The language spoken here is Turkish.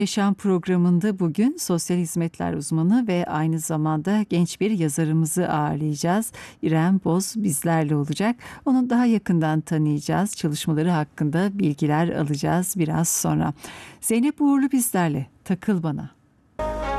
Yaşam programında bugün sosyal hizmetler uzmanı ve aynı zamanda genç bir yazarımızı ağırlayacağız. İrem Boz bizlerle olacak. Onu daha yakından tanıyacağız. Çalışmaları hakkında bilgiler alacağız biraz sonra. Zeynep Uğurlu bizlerle. Takıl bana.